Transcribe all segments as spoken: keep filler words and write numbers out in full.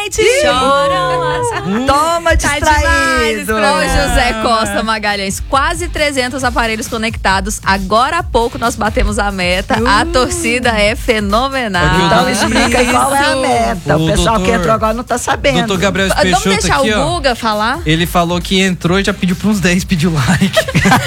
gente! Choram! Toma, distraído! Ô, José Costa Magalhães, quase trezentos aparelhos conectados. Agora há pouco nós batemos a meta. Uh. A torcida é fenomenal. Então explica qual é a meta. O, o pessoal doutor, que entrou agora não tá sabendo. Doutor Gabriel Vamos deixar aqui, o Guga ó, falar? Ele falou que entrou e já pediu pra uns dez, pediu like.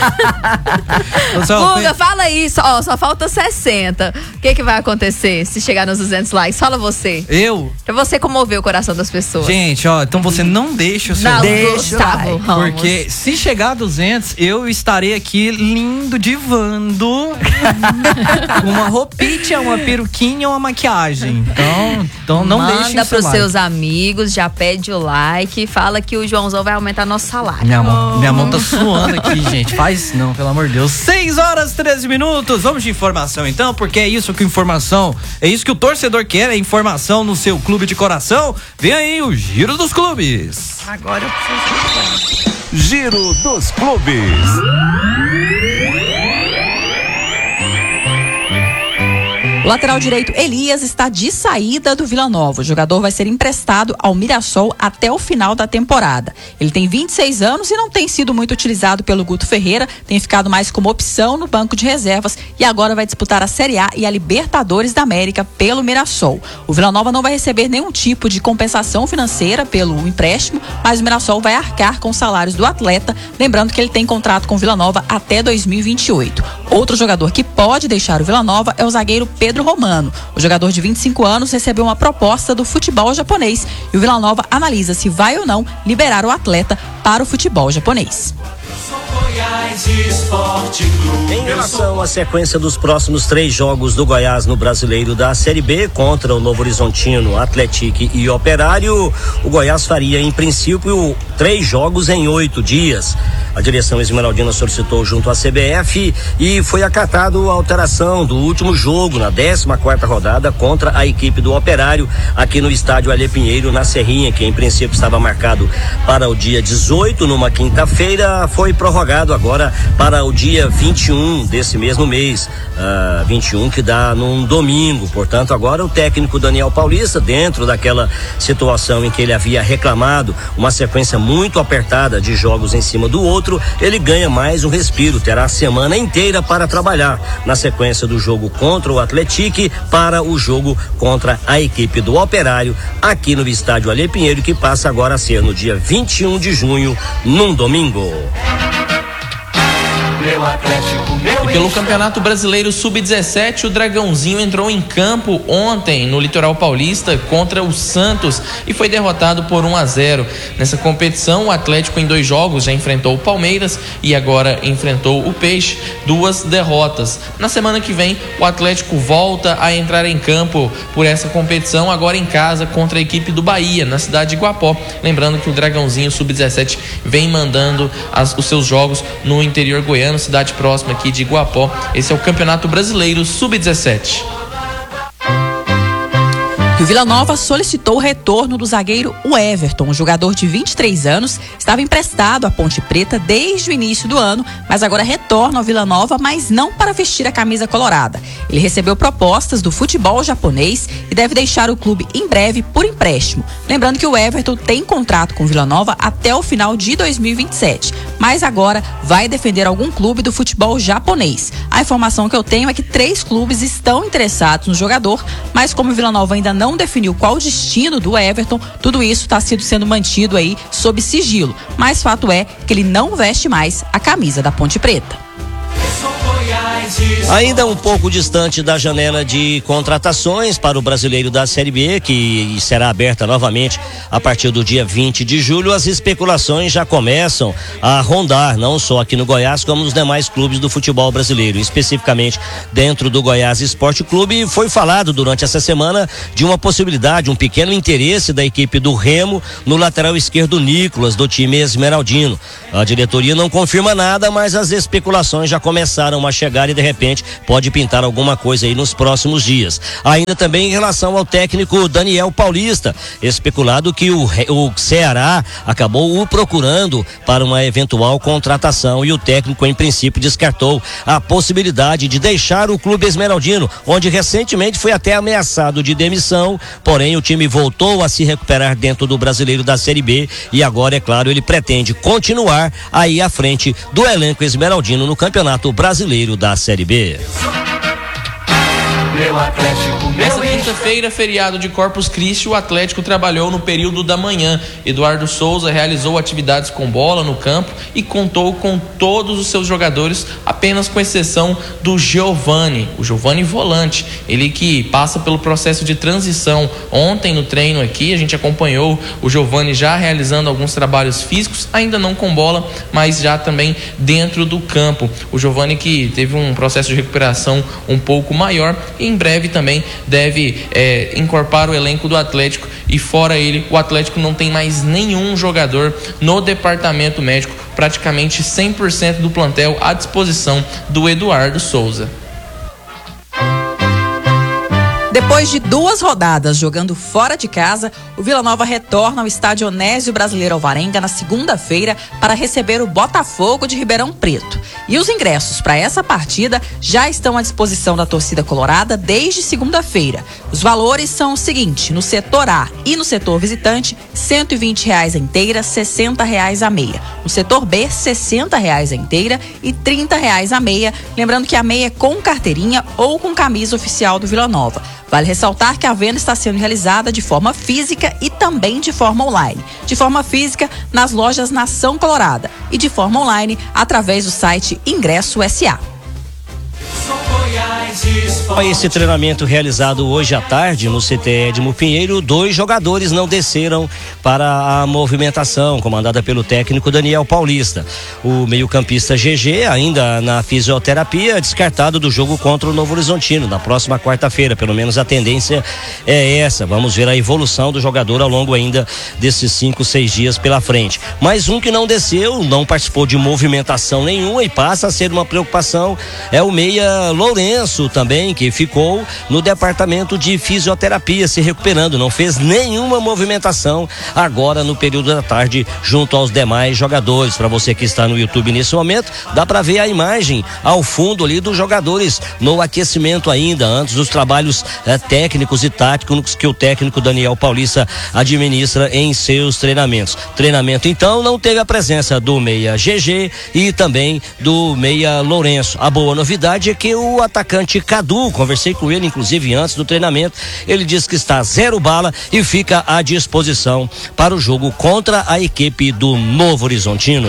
Guga, fala isso. Ó, só falta sessenta. O que que vai acontecer se chegar nos duzentos likes? Fala você. Eu? Pra você comover o coração das pessoas. Gente, ó, então você não deixa o seu não, like. Gustavo Ramos. Porque se chegar a duzentos, eu estarei aqui lindo, divando. Uma roupinha, uma peruquinha, uma maquiagem. Então, então não deixem o seu Manda pros like. seus amigos, já pede o like, fala que o Joãozão vai aumentar nosso salário. Minha mão, minha mão tá suando aqui, gente. Faz não, pelo amor de Deus. seis horas e treze minutos. Vamos de informação então, porque é isso que informação, é isso que o torcedor quer, é informação no seu clube de coração. Vem aí o Giro dos Clubes. Agora eu preciso... Giro dos Clubes. O lateral direito Elias está de saída do Vila Nova. O jogador vai ser emprestado ao Mirassol até o final da temporada. Ele tem vinte e seis anos e não tem sido muito utilizado pelo Guto Ferreira, tem ficado mais como opção no banco de reservas e agora vai disputar a Série A e a Libertadores da América pelo Mirassol. O Vila Nova não vai receber nenhum tipo de compensação financeira pelo empréstimo, mas o Mirassol vai arcar com os salários do atleta, lembrando que ele tem contrato com o Vila Nova até dois mil e vinte e oito. Outro jogador que pode deixar o Vila Nova é o zagueiro Pedro Romano. O jogador de vinte e cinco anos recebeu uma proposta do futebol japonês e o Vila Nova analisa se vai ou não liberar o atleta para o futebol japonês. Em relação à sequência dos próximos três jogos do Goiás no Brasileiro da Série B contra o Novo Horizontino, Atlético e Operário, o Goiás faria em princípio três jogos em oito dias. A direção esmeraldina solicitou junto à C B F e foi acatado a alteração do último jogo na décima quarta rodada contra a equipe do Operário aqui no estádio Alê Pinheiro, na Serrinha, que em princípio estava marcado para o dia dezoito, numa quinta-feira, foi prorrogado agora para o dia vinte e um desse mesmo mês, uh, vinte e um que dá num domingo. Portanto, agora o técnico Daniel Paulista, dentro daquela situação em que ele havia reclamado uma sequência muito apertada de jogos em cima do outro, ele ganha mais um respiro, terá a semana inteira para trabalhar na sequência do jogo contra o Atlético para o jogo contra a equipe do Operário aqui no estádio Alê Pinheiro, que passa agora a ser no dia vinte e um de junho, num domingo. Meu Atlético, meu e pelo Campeonato Brasileiro sub dezessete, o Dragãozinho entrou em campo ontem no Litoral Paulista contra o Santos e foi derrotado por um a zero. Nessa competição, o Atlético em dois jogos já enfrentou o Palmeiras e agora enfrentou o Peixe, duas derrotas. Na semana que vem, o Atlético volta a entrar em campo por essa competição, agora em casa contra a equipe do Bahia, na cidade de Guapó. Lembrando que o Dragãozinho sub dezessete vem mandando as, os seus jogos no interior goiano, cidade próxima aqui de Guapó. Esse é o Campeonato Brasileiro sub dezessete. E o Vila Nova solicitou o retorno do zagueiro Everton. O jogador de vinte e três anos estava emprestado à Ponte Preta desde o início do ano, mas agora retorna ao Vila Nova, mas não para vestir a camisa colorada. Ele recebeu propostas do futebol japonês e deve deixar o clube em breve por empréstimo. Lembrando que o Everton tem contrato com o Vila Nova até o final de dois mil e vinte e sete, mas agora vai defender algum clube do futebol japonês. A informação que eu tenho é que três clubes estão interessados no jogador, mas como o Vila Nova ainda não definiu qual o destino do Everton, tudo isso está sendo mantido aí sob sigilo. Mas fato é que ele não veste mais a camisa da Ponte Preta. Ainda um pouco distante da janela de contratações para o Brasileiro da Série B, que será aberta novamente a partir do dia vinte de julho, as especulações já começam a rondar, não só aqui no Goiás, como nos demais clubes do futebol brasileiro. Especificamente dentro do Goiás Esporte Clube, foi falado durante essa semana de uma possibilidade, um pequeno interesse da equipe do Remo no lateral esquerdo Nicolas, do time esmeraldino. A diretoria não confirma nada, mas as especulações já começaram a chegar e de repente pode pintar alguma coisa aí nos próximos dias. Ainda também em relação ao técnico Daniel Paulista, especulado que o, o Ceará acabou o procurando para uma eventual contratação e o técnico em princípio descartou a possibilidade de deixar o clube esmeraldino, onde recentemente foi até ameaçado de demissão, porém o time voltou a se recuperar dentro do Brasileiro da Série B e agora, é claro, ele pretende continuar aí à frente do elenco esmeraldino no Campeonato Brasileiro da Série B. Nessa quinta-feira, feriado de Corpus Christi, o Atlético trabalhou no período da manhã. Eduardo Souza realizou atividades com bola no campo e contou com todos os seus jogadores, apenas com exceção do Giovani, o Giovani volante, ele que passa pelo processo de transição. Ontem no treino aqui a gente acompanhou o Giovani já realizando alguns trabalhos físicos, ainda não com bola, mas já também dentro do campo. O Giovani que teve um processo de recuperação um pouco maior e em breve também deve é, incorporar o elenco do Atlético, e fora ele, o Atlético não tem mais nenhum jogador no departamento médico, praticamente cem por cento do plantel à disposição do Eduardo Souza. Depois de duas rodadas jogando fora de casa, o Vila Nova retorna ao estádio Onésio Brasileiro Alvarenga na segunda-feira para receber o Botafogo de Ribeirão Preto. E os ingressos para essa partida já estão à disposição da torcida colorada desde segunda-feira. Os valores são os seguintes: no setor A e no setor visitante, cento e vinte reais a inteira, sessenta reais a meia. No setor B, sessenta reais a inteira e trinta reais a meia. Lembrando que a meia é com carteirinha ou com camisa oficial do Vila Nova. Vale ressaltar que a venda está sendo realizada de forma física e também de forma online. De forma física, nas lojas Nação Colorada, e de forma online, através do site Ingresso S A. Esse treinamento realizado hoje à tarde no C T Edmo Pinheiro, dois jogadores não desceram para a movimentação comandada pelo técnico Daniel Paulista. O meio-campista G G, ainda na fisioterapia, descartado do jogo contra o Novo Horizontino na próxima quarta-feira. Pelo menos a tendência é essa. Vamos ver a evolução do jogador ao longo ainda desses cinco, seis dias pela frente. Mais um que não desceu, não participou de movimentação nenhuma e passa a ser uma preocupação, é o meia Lourenço também, que ficou no departamento de fisioterapia se recuperando, não fez nenhuma movimentação agora no período da tarde junto aos demais jogadores. Para você que está no YouTube nesse momento, dá para ver a imagem ao fundo ali dos jogadores no aquecimento ainda, antes dos trabalhos eh, técnicos e táticos que o técnico Daniel Paulista administra em seus treinamentos. Treinamento então não teve a presença do meia G G e também do meia Lourenço. A boa novidade é que o atacante Cadu, conversei com ele inclusive antes do treinamento, ele disse que está zero bala e fica à disposição para o jogo contra a equipe do Novo Horizontino.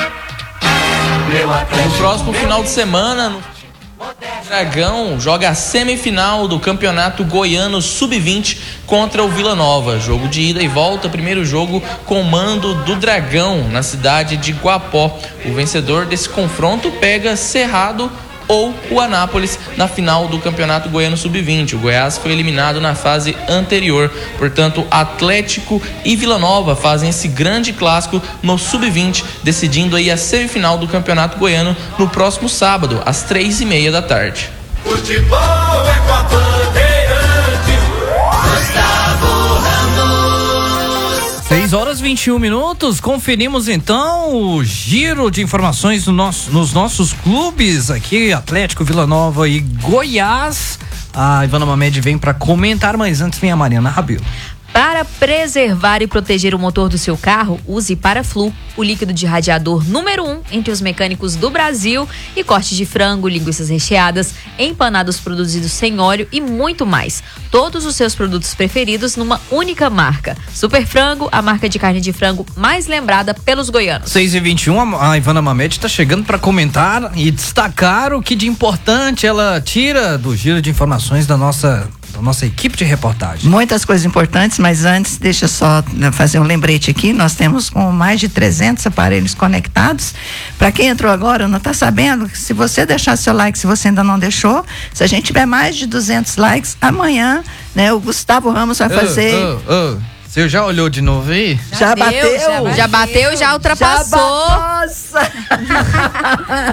No próximo final de semana, no Dragão joga a semifinal do Campeonato Goiano sub vinte contra o Vila Nova. Jogo de ida e volta, primeiro jogo com mando do Dragão na cidade de Guapó. O vencedor desse confronto pega Cerrado ou o Anápolis na final do Campeonato Goiano sub vinte. O Goiás foi eliminado na fase anterior, portanto Atlético e Vila Nova fazem esse grande clássico no sub vinte, decidindo aí a semifinal do Campeonato Goiano no próximo sábado, às três e meia da tarde. Futebol é com a Bandeirantes, Gustavo Ramos. seis horas e vinte e um minutos, conferimos então o giro de informações no nosso, nos nossos clubes aqui, Atlético, Vila Nova e Goiás. A Ivana Mamed vem para comentar, mas antes vem a Mariana Rabelo. Para preservar e proteger o motor do seu carro, use Paraflu, o líquido de radiador número um entre os mecânicos do Brasil, e cortes de frango, linguiças recheadas, empanados produzidos sem óleo e muito mais. Todos os seus produtos preferidos numa única marca. Super Frango, a marca de carne de frango mais lembrada pelos goianos. seis e vinte e um, a Ivana Mamed está chegando para comentar e destacar o que de importante ela tira do giro de informações da nossa... da nossa equipe de reportagem. Muitas coisas importantes, mas antes deixa eu só fazer um lembrete aqui. Nós temos com mais de trezentos aparelhos conectados. Para quem entrou agora, não está sabendo, se você deixar seu like, se você ainda não deixou, se a gente tiver mais de duzentos likes, amanhã, né, o Gustavo Ramos vai fazer... Oh, oh, oh. Você já olhou de novo aí? Já, já bateu? Já, já bateu, já ultrapassou. Já Nossa!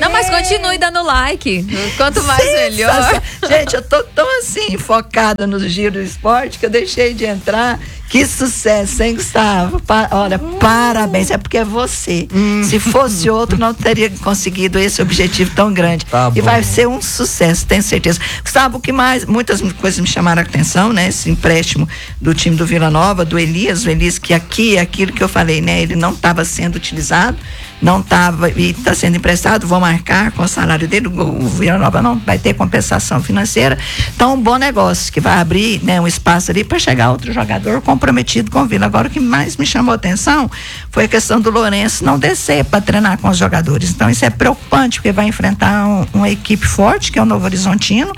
Não, mas continue dando like. Quanto mais melhor. Gente, eu tô tão assim, focada no Giro do Esporte que eu deixei de entrar. Que sucesso, hein, Gustavo? Pa- olha, uh. parabéns. É porque é você. Hum. Se fosse outro, não teria conseguido esse objetivo tão grande. Tá e bom. vai ser um sucesso, tenho certeza. Gustavo, o que mais? Muitas coisas me chamaram a atenção, né? Esse empréstimo do time do Vila Nova, do Elias. O Elias, que aqui é aquilo que eu falei, né? Ele não estava sendo utilizado. Não estava e está sendo emprestado, vou marcar com o salário dele, o Vila Nova não vai ter compensação financeira, então um bom negócio que vai abrir, né, um espaço ali para chegar outro jogador comprometido com o Vila. Agora o que mais me chamou a atenção foi a questão do Lourenço não descer para treinar com os jogadores, então isso é preocupante porque vai enfrentar um, uma equipe forte que é o Novo Horizontino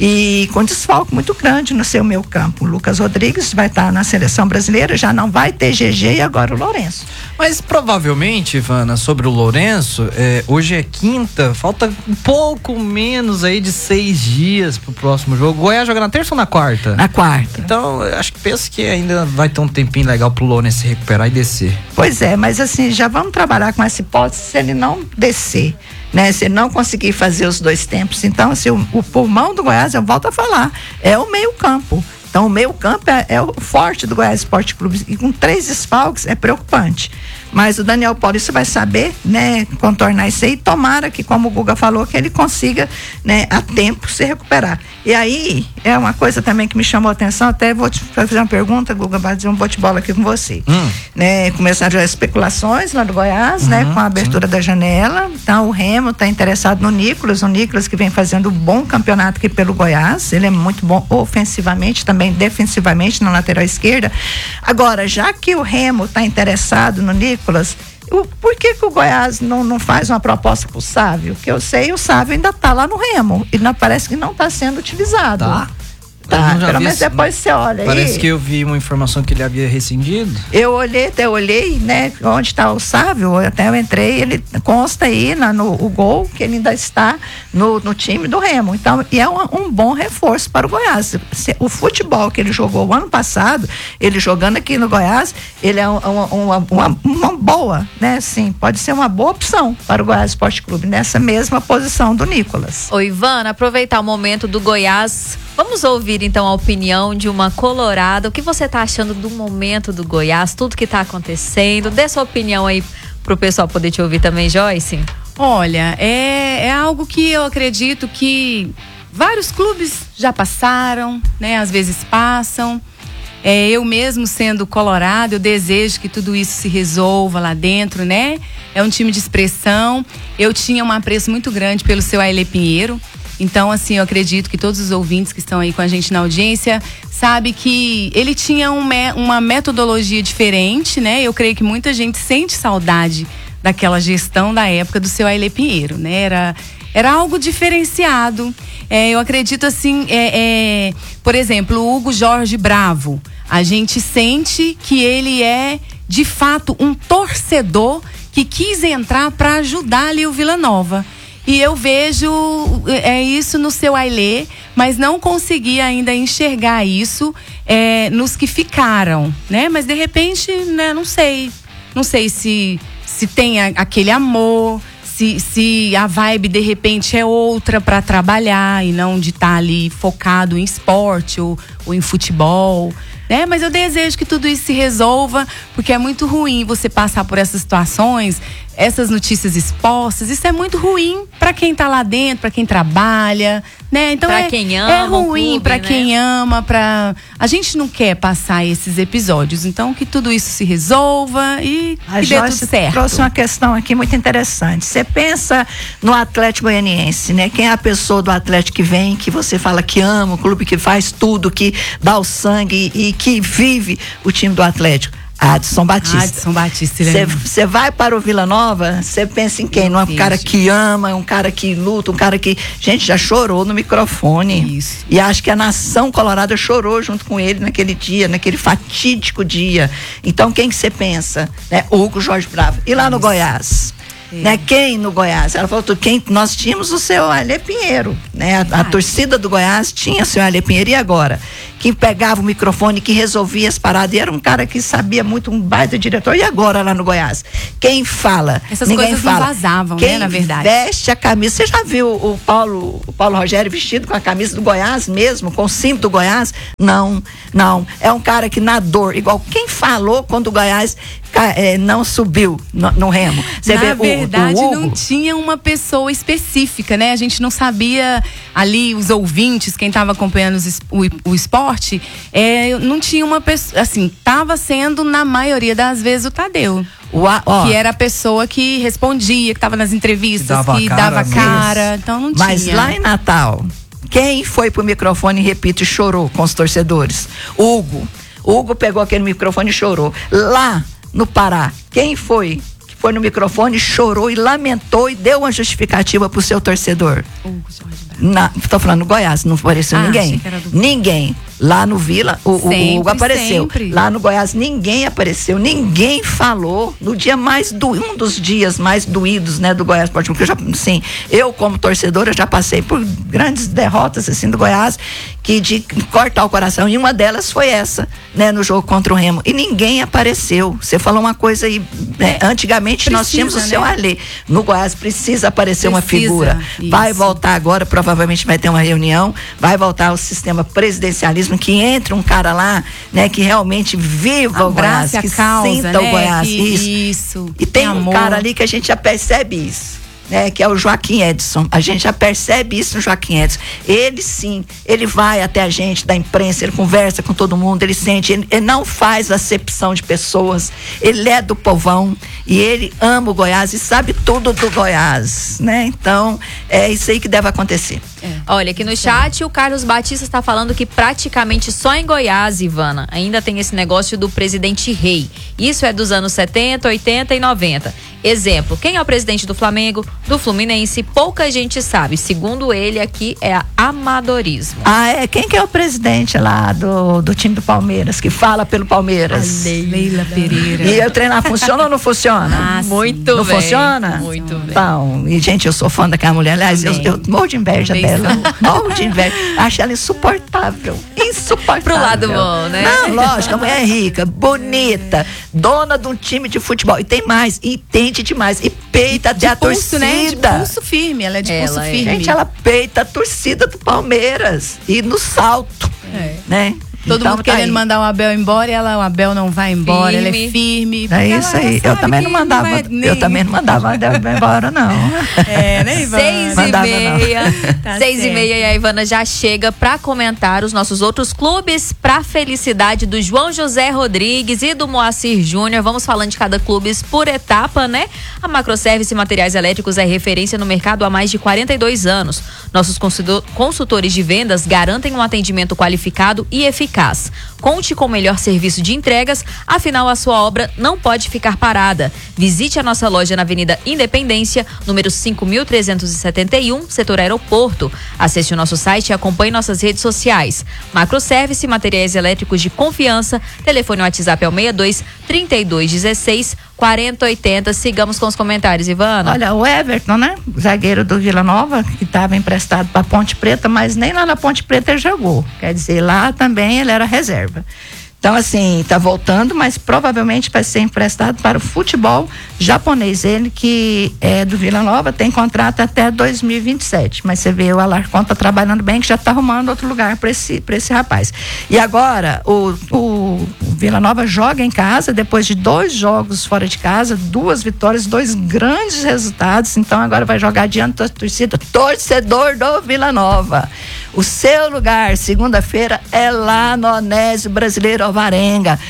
e com desfalque muito grande no seu meio campo. O Lucas Rodrigues vai estar na seleção brasileira, já não vai ter G G e agora o Lourenço. Mas provavelmente, Ivana, sobre o Lourenço, é, hoje é quinta, falta um pouco menos aí de seis dias pro próximo jogo. O Goiás joga na terça ou na quarta? Na quarta. Então, eu acho que penso que ainda vai ter um tempinho legal pro Lourenço se recuperar e descer. Pois é, mas assim, já vamos trabalhar com essa hipótese se ele não descer, né? Se ele não conseguir fazer os dois tempos. Então, assim, o, o pulmão do Goiás, eu volto a falar, é o meio campo. Então, o meio campo é, é o forte do Goiás Esporte Clube e com três desfalques é preocupante. Mas o Daniel Paulista vai saber, né, contornar isso aí. Tomara que, como o Guga falou, que ele consiga, né, a tempo se recuperar. E aí, é uma coisa também que me chamou a atenção, até vou te fazer uma pergunta, Guga, vai fazer um bate-bola aqui com você. Hum. Né, começaram já as especulações lá do Goiás, uhum, né, com a abertura sim. da janela. Então, o Remo está interessado no Nicolas, o Nicolas que vem fazendo um bom campeonato aqui pelo Goiás. Ele é muito bom ofensivamente, também defensivamente na lateral esquerda. Agora, já que o Remo está interessado no Nicolas, O, por que que o Goiás não, não faz uma proposta pro Sávio? Que eu sei, o Sávio ainda tá lá no Remo e não, parece que não tá sendo utilizado. Tá. Tá, pelo menos depois você olha aí. Parece que eu vi uma informação que ele havia rescindido. Eu olhei, até olhei, né, onde está o Sávio, até eu entrei, ele consta aí na, no o gol, que ele ainda está no, no time do Remo. Então, e é um, um bom reforço para o Goiás. O futebol que ele jogou o ano passado, ele jogando aqui no Goiás, ele é uma, uma, uma, uma boa, né, sim, pode ser uma boa opção para o Goiás Esporte Clube, nessa mesma posição do Nicolas. Ô, Ivana, aproveitar o momento do Goiás, vamos ouvir então a opinião de uma colorada. O que você está achando do momento do Goiás, tudo que está acontecendo? Dê sua opinião aí pro pessoal poder te ouvir também, Joyce. Olha, é, é algo que eu acredito que vários clubes já passaram, né? Às vezes passam. É, eu mesmo sendo colorado, eu desejo que tudo isso se resolva lá dentro, né? É um time de expressão. Eu tinha um apreço muito grande pelo seu Ailê Pinheiro. Então, assim, eu acredito que todos os ouvintes que estão aí com a gente na audiência sabem que ele tinha um, uma metodologia diferente, né? Eu creio que muita gente sente saudade daquela gestão da época do seu Ailê Pinheiro, né? Era, era algo diferenciado. É, eu acredito, assim, é, é, por exemplo, o Hugo Jorge Bravo. A gente sente que ele é, de fato, um torcedor que quis entrar para ajudar ali o Vila Nova. E eu vejo é, isso no seu Ailê, mas não consegui ainda enxergar isso é, nos que ficaram, né? Mas de repente, né, não sei. Não sei se, se tem a, aquele amor, se, se a vibe de repente é outra para trabalhar e não de estar tá ali focado em esporte ou, ou em futebol. Né? Mas eu desejo que tudo isso se resolva, porque é muito ruim você passar por essas situações, essas notícias expostas. Isso é muito ruim para quem tá lá dentro, para quem trabalha, né? Então pra é, quem ama, é ruim para né? quem ama, para a gente não quer passar esses episódios. Então que tudo isso se resolva e a que dê tudo certo. Trouxe uma questão aqui muito interessante. Você pensa no Atlético Goianiense, né? Quem é a pessoa do Atlético que vem, que você fala que ama, o clube que faz tudo, que dá o sangue e que vive o time do Atlético? Adson Batista. Adson Batista. Você vai para o Vila Nova, você pensa em quem? Não é um cara que ama, um cara que luta, um cara que... Gente, já chorou no microfone. Isso. E acho que a nação colorada chorou junto com ele naquele dia, naquele fatídico dia. Então, quem que você pensa? Né? Hugo Jorge Bravo. E lá no Goiás? É. Né? Quem no Goiás? Ela falou, quem, nós tínhamos o seu Alê Pinheiro, né? A, a torcida do Goiás tinha o seu Alê Pinheiro, e agora? Quem pegava o microfone, que resolvia as paradas, e era um cara que sabia muito, um baita diretor, e agora lá no Goiás? Quem fala? Essas Ninguém coisas fala. não vazavam, quem né, na verdade. Veste a camisa, você já viu o Paulo, o Paulo Rogério vestido com a camisa do Goiás mesmo, com o símbolo do Goiás? Não, não, é um cara que na dor, igual quem falou quando o Goiás é, não subiu no, no remo. Você na vê, verdade, o, o não tinha uma pessoa específica, né? A gente não sabia ali, os ouvintes, quem estava acompanhando os, o, o esporte, é, não tinha uma pessoa, assim, estava sendo na maioria das vezes o Tadeu. O, ó, que era a pessoa que respondia, que estava nas entrevistas, que dava que cara, dava cara, então não Mas tinha. Mas lá em Natal, quem foi pro microfone, repito, e chorou com os torcedores? Hugo. Hugo pegou aquele microfone e chorou. Lá no Pará, quem foi que foi no microfone, chorou e lamentou e deu uma justificativa pro seu torcedor? Hugo Jorge Bravo. Na, tô falando no Goiás, não apareceu Ah, ninguém. achei que era do... Ninguém. Lá no Vila, o, Sempre, o Hugo apareceu. sempre. Lá no Goiás, ninguém apareceu, ninguém falou. No dia mais do, um dos dias mais doídos, né, do Goiás Esporte Clube, porque eu já, sim, eu como torcedora já passei por grandes derrotas assim do Goiás, que de cortar o coração, e uma delas foi essa, né, no jogo contra o Remo. E ninguém apareceu. Você falou uma coisa aí, né, antigamente precisa, nós tínhamos o seu, né? Alê. No Goiás precisa aparecer precisa, uma figura. Isso. Vai voltar agora, provavelmente vai ter uma reunião, vai voltar o sistema presidencialismo, que entre um cara lá, né, que realmente viva o Goiás, que causa, sinta, né, o Goiás, que, isso. isso. E tem amor. um cara ali que a gente já percebe isso, né, que é o Joaquim Edson. A gente já percebe isso no Joaquim Edson. Ele sim, ele vai até a gente da imprensa, ele conversa com todo mundo, ele sente, ele, ele não faz acepção de pessoas, ele é do povão e ele ama o Goiás e sabe tudo do Goiás, né? Então, é isso aí que deve acontecer. É. Olha, aqui no chat o Carlos Batista está falando que praticamente só em Goiás, Ivana, ainda tem esse negócio do presidente rei. Isso é dos anos setenta, oitenta e noventa. Exemplo, quem é o presidente do Flamengo, do Fluminense, pouca gente sabe. Segundo ele, aqui é amadorismo. Ah, é? Quem que é o presidente lá do, do time do Palmeiras, que fala pelo Palmeiras? A Leila Pereira. E o treinar funciona ou não funciona? Ah, muito não bem. Não funciona? Muito bem. Então, e gente, eu sou fã daquela mulher. Aliás, eu, eu morro de inveja Também dela. Morro de inveja. Acho ela insuportável. Insuportável. Pro lado bom, né? Não, lógico, a mulher é rica, bonita, dona de um time de futebol. E tem mais, e entende demais. E peita até a pulso, torcida. Né? De pulso firme, ela é de ela pulso é. firme. Gente, ela peita a torcida do Palmeiras. E no salto. É. Né? Todo então, mundo tá querendo aí. mandar o Abel embora e ela, o Abel não vai embora, Firme. ela é firme. É isso aí. Eu também não mandava, vai nem... eu também não mandava embora, não. É, né, Ivana? Seis e Mandava, meia. Tá Seis e certo. meia e a Ivana já chega pra comentar os nossos outros clubes, pra felicidade do João José Rodrigues e do Moacir Júnior. Vamos falando de cada clube por etapa, né? A Macroservice Materiais Elétricos é referência no mercado há mais de quarenta e dois anos. Nossos consultores de vendas garantem um atendimento qualificado e eficaz. Conte com o melhor serviço de entregas, afinal a sua obra não pode ficar parada. Visite a nossa loja na Avenida Independência, número cinco mil trezentos e setenta e um, setor Aeroporto. Acesse o nosso site e acompanhe nossas redes sociais. Macroservice, materiais elétricos de confiança. Telefone WhatsApp é o seis dois, trinta e dois, dezesseis, quarenta, oitenta. Sigamos com os comentários, Ivana. Olha, o Everton, né? Zagueiro do Vila Nova, que estava emprestado para Ponte Preta, mas nem lá na Ponte Preta ele jogou. Quer dizer, lá também ele era reserva. Então, assim, tá voltando, mas provavelmente vai ser emprestado para o futebol japonês. Ele que é do Vila Nova, tem contrato até dois mil e vinte e sete. Mas você vê, o Alarcon tá trabalhando bem, que já tá arrumando outro lugar para esse, para esse rapaz. E agora, o, o, o Vila Nova joga em casa, depois de dois jogos fora de casa, duas vitórias, dois grandes resultados. Então, agora vai jogar diante da torcida, torcedor do Vila Nova. O seu lugar, segunda-feira, é lá no Onésio Brasileiro Alvarenga.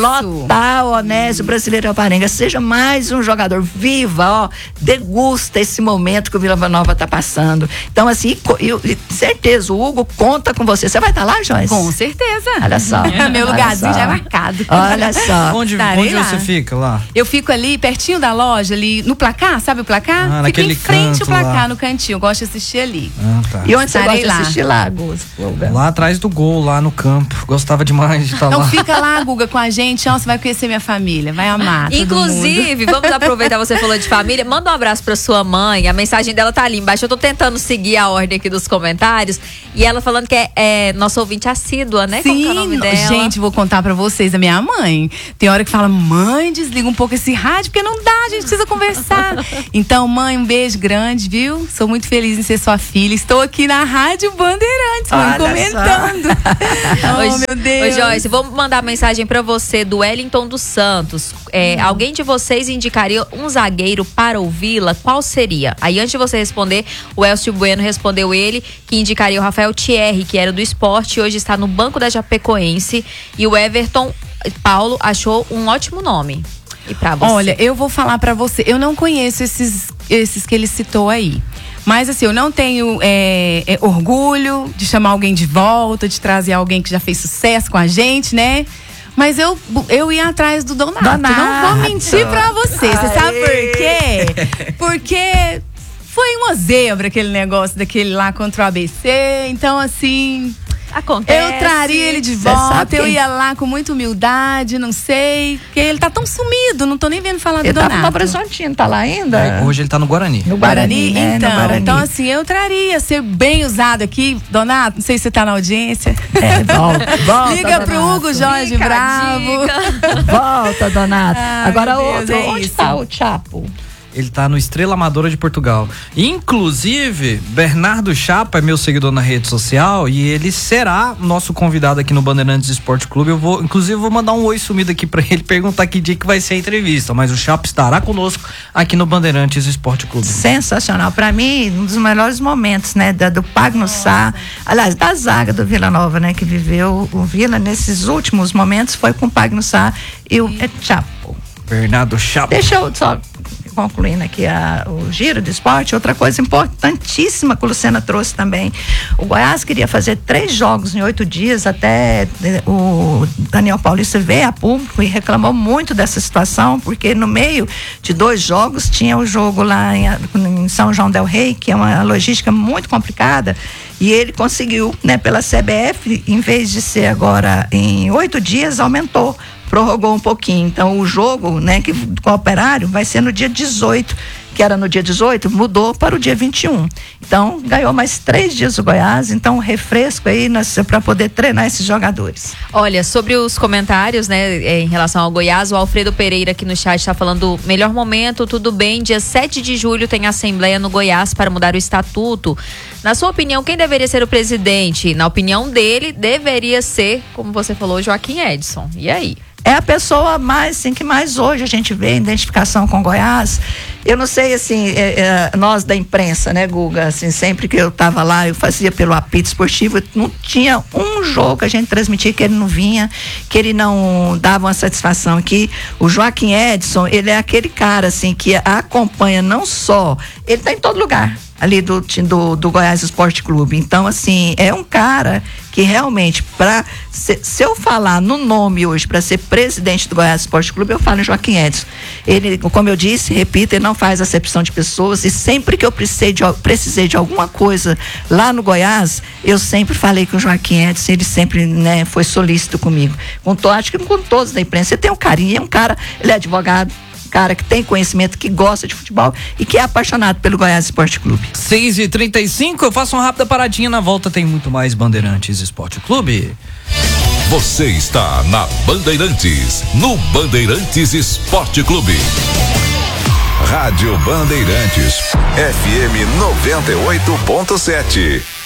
Lotar o Onésio Brasileiro Alvarenga. Seja mais um jogador. Viva, ó. Degusta esse momento que o Vila Nova tá passando. Então, assim, eu, eu, certeza, o Hugo conta com você. Você vai estar tá lá, Joyce? Com certeza. Olha só. Meu olha lugarzinho só. já é marcado. Olha só. Onde, Estarei onde lá. você fica lá? Eu fico ali pertinho da loja, ali no placar, sabe o placar? Ah, Fica naquele em frente canto ao placar, lá. no cantinho. Eu gosto de assistir ali. Ah, tá. E onde você Estarei gosta de lá. assistir lá? lá, Gus? Lá atrás do gol, lá no campo. Gostava demais de estar Então lá. fica lá, Guga, com a gente. Ó, você vai conhecer minha família, vai amar. todo Inclusive, mundo. vamos aproveitar, você falou de família. Manda um abraço pra sua mãe. A mensagem dela tá ali embaixo. Eu tô tentando seguir a ordem aqui dos comentários. E ela falando que é, é nossa ouvinte assídua, né? Como que é o nome dela? Gente, vou contar pra vocês, a minha mãe. Tem hora que fala, mãe, desliga um pouco esse rádio, porque não dá, a gente precisa conversar. Então, mãe, um beijo grande, viu? Sou muito feliz em ser sua filha. Estou aqui na Rádio Bandeirantes, mãe, Olha comentando. Oh, meu Deus. Ô, Joyce, vou mandar mensagem pra você do Wellington dos Santos. É, Hum. Alguém de vocês indicaria um zagueiro para o Vila? Qual seria? Aí, antes de você responder, o Elcio Bueno respondeu ele que indicaria o Rafael Thierry, que era do Sport e hoje está no banco da Chapecoense. E o Everton Paulo achou um ótimo nome. E pra você? Olha, eu vou falar pra você, eu não conheço esses, esses que ele citou aí. Mas assim, eu não tenho é, é, orgulho de chamar alguém de volta, de trazer alguém que já fez sucesso com a gente, né? Mas eu, eu ia atrás do Donato. Donato. Não vou mentir pra você. Você sabe por quê? Porque foi uma zebra aquele negócio daquele lá contra o A B C. Então, assim... Acontece. Eu traria ele de Cê volta, sabe eu quem- ia lá com muita humildade, não sei. Porque ele tá tão sumido, não tô nem vendo falar Ele do tava no Donato. Novo Horizontino, tá lá ainda? É, hoje ele tá no Guarani. No Guarani, né? então. No Guarani. Então, assim, eu traria ser bem usado aqui. Donato, não sei se você tá na audiência. É, volta, volta, Liga pro Donato. Hugo Jorge Fica a Bravo. dica. Volta, Donato. Ai, Agora, meu outro, Deus, é onde isso. tá o Chapo? Ele tá no Estrela Amadora de Portugal. Inclusive, Bernardo Chapa é meu seguidor na rede social e ele será nosso convidado aqui no Bandeirantes Esporte Clube. Eu vou, inclusive, vou mandar um oi sumido aqui pra ele perguntar que dia que vai ser a entrevista. Mas o Chapa estará conosco aqui no Bandeirantes Esporte Clube. Sensacional. Pra mim, um dos melhores momentos, né? Da, do Pagno Sá, aliás, da zaga do Vila Nova, né? Que viveu o Vila nesses últimos momentos foi com o Pagno Sá e o é, Chapo. Bernardo Chapa. Deixa eu só concluindo aqui a, o giro do esporte, outra coisa importantíssima que o Lucena trouxe também. O Goiás queria fazer três jogos em oito dias, até eh, o Daniel Paulista veio a público e reclamou muito dessa situação, porque no meio de dois jogos tinha o jogo lá em, em São João del Rei, que é uma logística muito complicada, e ele conseguiu, né, pela C B F, em vez de ser agora em oito dias, aumentou. Prorrogou um pouquinho. Então, o jogo, né, que, com o Operário vai ser no dia dezoito, que era no dia dezoito, mudou para o dia vinte e um. Então, ganhou mais três dias o Goiás. Então, um refresco aí para poder treinar esses jogadores. Olha, sobre os comentários, né, em relação ao Goiás, o Alfredo Pereira aqui no chat está falando: melhor momento, tudo bem, dia sete de julho tem assembleia no Goiás para mudar o estatuto. Na sua opinião, quem deveria ser o presidente? Na opinião dele, deveria ser, como você falou, Joaquim Edson. E aí? É a pessoa mais, assim, que mais hoje a gente vê em identificação com Goiás. Eu não sei, assim, é, é, nós da imprensa, né, Guga, assim, sempre que eu tava lá, eu fazia pelo apito esportivo, não tinha um jogo que a gente transmitia que ele não vinha, que ele não dava uma satisfação, que o Joaquim Edson, ele é aquele cara, assim, que acompanha não só, ele tá em todo lugar ali do, do, do Goiás Esporte Clube. Então, assim, é um cara que realmente, pra, se, se eu falar no nome hoje para ser presidente do Goiás Esporte Clube, eu falo em Joaquim Edson. Ele, como eu disse, repito, ele não faz acepção de pessoas, e sempre que eu precisei de, precisei de alguma coisa lá no Goiás, eu sempre falei com o Joaquim Edson, ele sempre, né, foi solícito comigo. Com, to, acho que com todos da imprensa. Ele tem um carinho, é um cara, ele é advogado, cara que tem conhecimento, que gosta de futebol e que é apaixonado pelo Goiás Esporte Clube. seis e trinta e cinco, eu faço uma rápida paradinha, na volta tem muito mais Bandeirantes Esporte Clube. Você está na Bandeirantes, no Bandeirantes Esporte Clube. Rádio Bandeirantes, F M noventa e oito ponto sete.